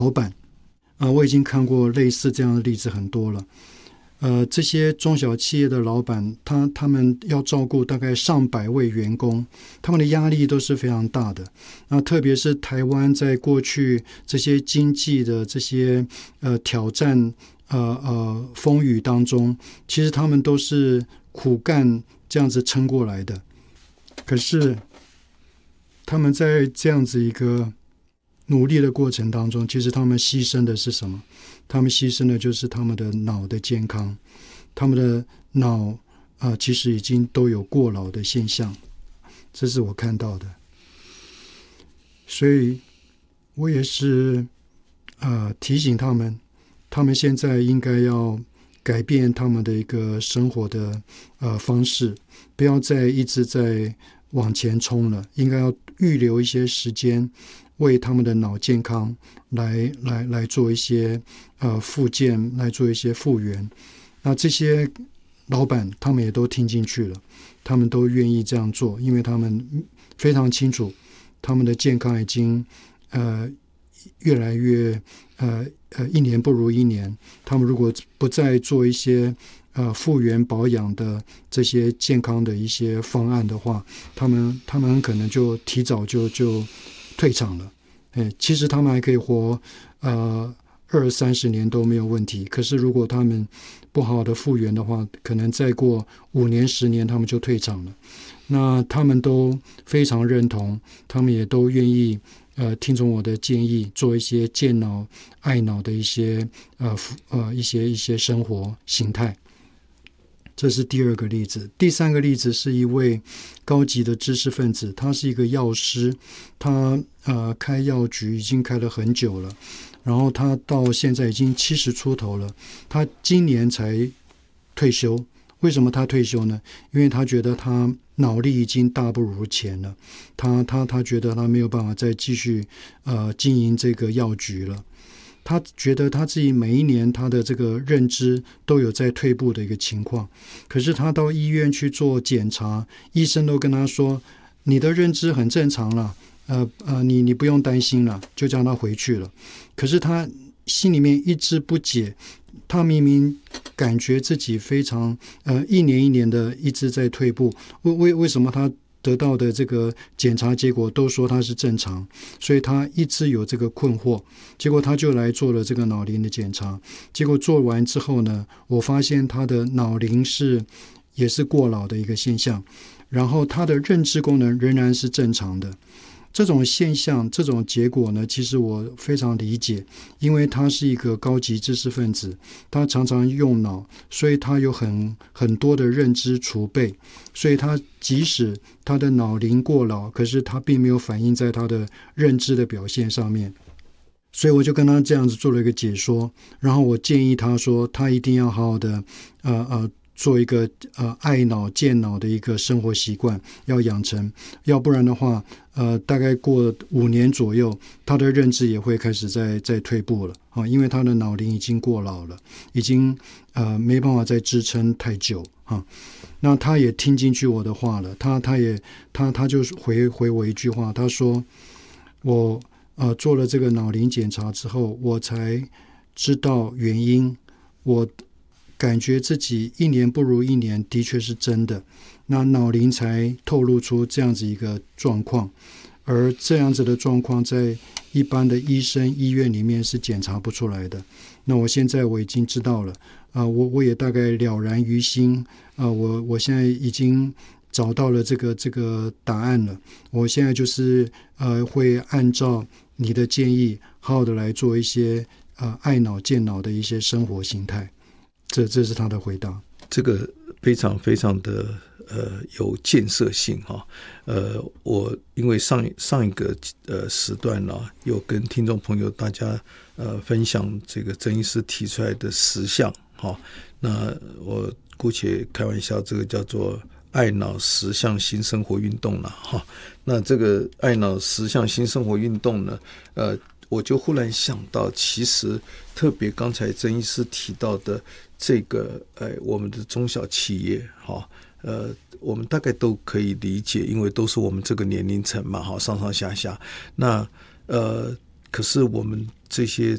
老板。我已经看过类似这样的例子很多了。这些中小企业的老板，他们要照顾大概上百位员工，他们的压力都是非常大的。那特别是台湾在过去这些经济的这些挑战风雨当中，其实他们都是苦干这样子撑过来的。可是他们在这样子一个努力的过程当中，其实他们牺牲的是什么？他们牺牲的就是他们的脑的健康，他们的脑其实已经都有过劳的现象，这是我看到的。所以我也是提醒他们现在应该要改变他们的一个生活的方式，不要再一直在往前冲了，应该要预留一些时间为他们的脑健康来做一些复健，来做一些复原。那这些老板他们也都听进去了，他们都愿意这样做，因为他们非常清楚他们的健康已经越来越一年不如一年。他们如果不再做一些复原保养的这些健康的一些方案的话，他们很可能就提早就退场了。其实他们还可以活20-30年都没有问题，可是如果他们不好的复原的话，可能再过5年10年他们就退场了。那他们都非常认同，他们也都愿意听从我的建议，做一些健脑爱脑的一些一些生活形态。这是第二个例子。第三个例子是一位高级的知识分子，他是一个药师，他开药局已经开了很久了，然后他到现在已经70出头了，他今年才退休。为什么他退休呢？因为他觉得他脑力已经大不如前了，他觉得他没有办法再继续经营这个药局了。他觉得他自己每一年他的这个认知都有在退步的一个情况，可是他到医院去做检查，医生都跟他说你的认知很正常了，你不用担心了，就叫他回去了。可是他心里面一直不解，他明明感觉自己非常一年一年的一直在退步，为什么他得到的这个检查结果都说他是正常，所以他一直有这个困惑。结果他就来做了这个脑龄的检查，结果做完之后呢，我发现他的脑龄也是过劳的一个现象，然后他的认知功能仍然是正常的。这种现象，这种结果呢，其实我非常理解，因为他是一个高级知识分子，他常常用脑，所以他有很多的认知储备，所以他即使他的脑龄过劳，可是他并没有反映在他的认知的表现上面。所以我就跟他这样子做了一个解说，然后我建议他说，他一定要好好的做一个爱脑健脑的一个生活习惯要养成，要不然的话大概过5年左右，他的认知也会开始在退步了因为他的脑龄已经过劳了，已经没办法再支撑太久那他也听进去我的话了，他就回我一句话，他说我做了这个脑龄检查之后，我才知道原因，我感觉自己一年不如一年，的确是真的。那脑龄才透露出这样子一个状况，而这样子的状况在一般的医院里面是检查不出来的。那我现在我已经知道了我也大概了然于心我现在已经找到了这个答案了。我现在就是会按照你的建议，好好的来做一些爱脑健脑的一些生活形态。这是他的回答。 这个非常非常的有建设性我因为上一个时段有跟听众朋友大家分享这个曾医师提出来的10项那我姑且开玩笑，这个叫做爱脑10项新生活运动了那这个爱脑10项新生活运动呢我就忽然想到，其实特别刚才曾医师提到的这个我们的中小企业我们大概都可以理解，因为都是我们这个年龄层嘛上上下下。那可是我们这些